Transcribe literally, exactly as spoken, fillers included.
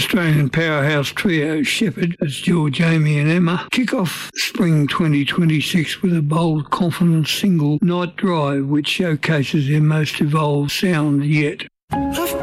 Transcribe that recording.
Australian powerhouse trio Shepherd, as George, Amy and Emma, kick off spring twenty twenty-six with a bold, confident single, Night Drive, which showcases their most evolved sound yet.